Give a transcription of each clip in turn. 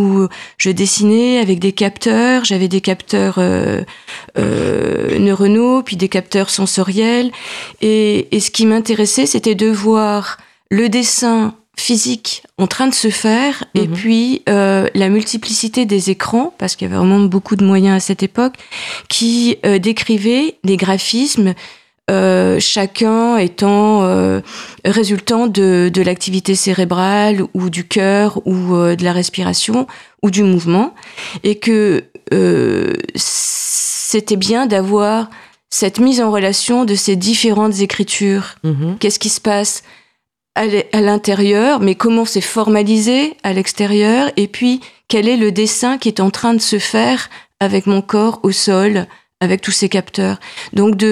où je dessinais avec des capteurs. J'avais des capteurs neuronaux, puis des capteurs sensoriels. Et ce qui m'intéressait, c'était de voir le dessin physique en train de se faire, et puis la multiplicité des écrans, parce qu'il y avait vraiment beaucoup de moyens à cette époque, qui décrivaient les graphismes, chacun étant résultant de l'activité cérébrale ou du cœur ou de la respiration ou du mouvement, et que c'était bien d'avoir cette mise en relation de ces différentes écritures. Qu'est-ce qui se passe à l'intérieur, mais comment c'est formalisé à l'extérieur, et puis quel est le dessin qui est en train de se faire avec mon corps au sol, avec tous ces capteurs. Donc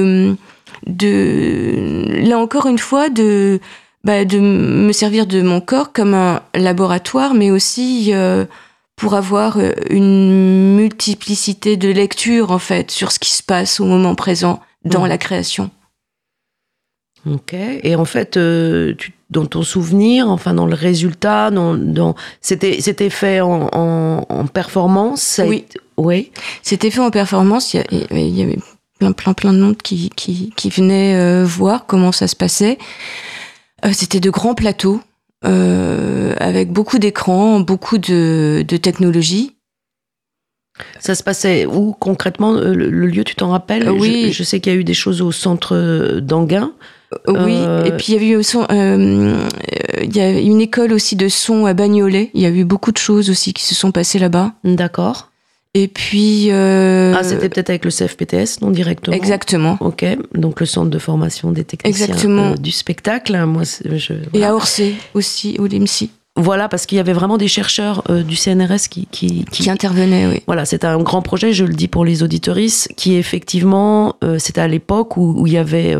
là encore une fois, de me servir de mon corps comme un laboratoire, mais aussi pour avoir une multiplicité de lectures, en fait, sur ce qui se passe au moment présent dans la création. Ok. Et en fait, dans ton souvenir, enfin dans le résultat, c'était fait en performance. Oui. Oui. C'était fait en performance. Il y avait plein de monde qui venait voir comment ça se passait. C'était de grands plateaux avec beaucoup d'écrans, beaucoup de technologies. Ça se passait où concrètement, le lieu, tu t'en rappelles? Oui. Je sais qu'il y a eu des choses au centre d'Anguin. Oui, et puis il y a eu il y a une école aussi de son à Bagnolet. Il y a eu beaucoup de choses aussi qui se sont passées là-bas. D'accord. Et puis... c'était peut-être avec le CFPTS, non directement? Exactement. Ok, donc le centre de formation des techniciens du spectacle. Moi, voilà. Et à Orsay aussi, au LIMSI. Voilà, parce qu'il y avait vraiment des chercheurs du CNRS qui intervenaient, oui. Voilà, c'était un grand projet, je le dis pour les auditeuristes, qui effectivement, c'était à l'époque où il y avait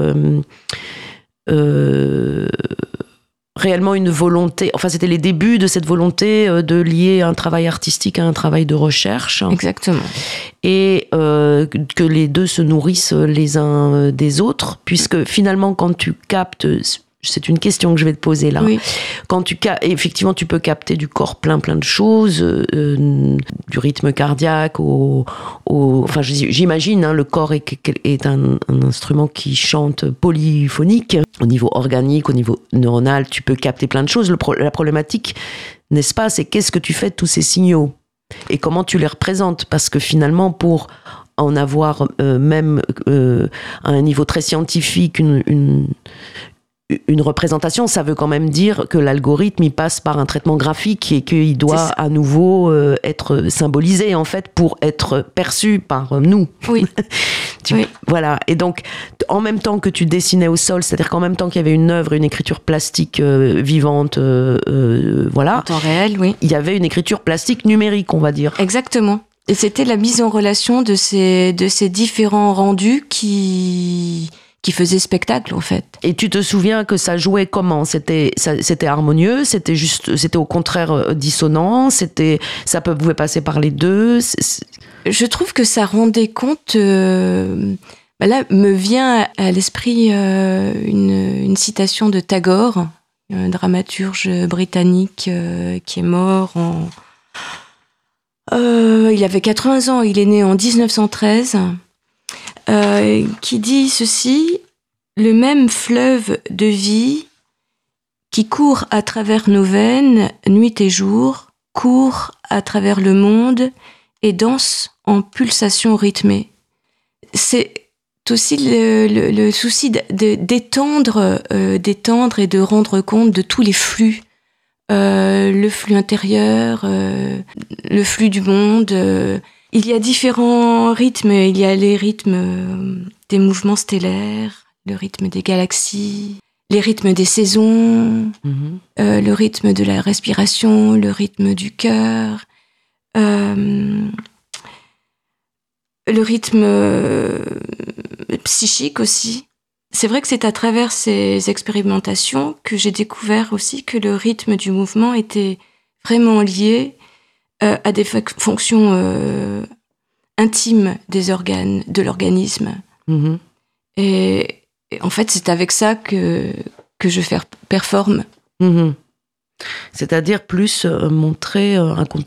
réellement une volonté, enfin c'était les débuts de cette volonté de lier un travail artistique à un travail de recherche. Exactement. Et que les deux se nourrissent les uns des autres, puisque finalement quand tu captes... C'est une question que je vais te poser là. Oui. Quand effectivement, tu peux capter du corps plein de choses, du rythme cardiaque enfin, j'imagine, le corps est un instrument qui chante polyphonique. Au niveau organique, au niveau neuronal, tu peux capter plein de choses. La problématique, n'est-ce pas, c'est qu'est-ce que tu fais de tous ces signaux et comment tu les représentes, parce que finalement, pour en avoir même à un niveau très scientifique une représentation, ça veut quand même dire que l'algorithme, il passe par un traitement graphique et qu'il doit à nouveau être symbolisé, en fait, pour être perçu par nous. Oui. Oui. Voilà. Et donc, en même temps que tu dessinais au sol, c'est-à-dire qu'en même temps qu'il y avait une œuvre, une écriture plastique vivante, voilà. En temps réel, oui. Il y avait une écriture plastique numérique, on va dire. Exactement. Et c'était la mise en relation de ces différents rendus qui faisait spectacle, en fait. Et tu te souviens que ça jouait comment? C'était harmonieux? C'était au contraire dissonant? Ça pouvait passer par les deux? Je trouve que ça rendait compte... là, me vient à l'esprit une citation de Tagore, un dramaturge britannique qui est mort il avait 80 ans, il est né en 1913... qui dit ceci: le même fleuve de vie qui court à travers nos veines, nuit et jour, court à travers le monde et danse en pulsations rythmées. C'est aussi le souci d'étendre et de rendre compte de tous les flux. Le flux intérieur, le flux du monde... Il y a différents rythmes. Il y a les rythmes des mouvements stellaires, le rythme des galaxies, les rythmes des saisons, le rythme de la respiration, le rythme du cœur, le rythme psychique aussi. C'est vrai que c'est à travers ces expérimentations que j'ai découvert aussi que le rythme du mouvement était vraiment lié à des fonctions intimes des organes, de l'organisme. Et en fait, c'est avec ça que je performe. C'est-à-dire plus montrer un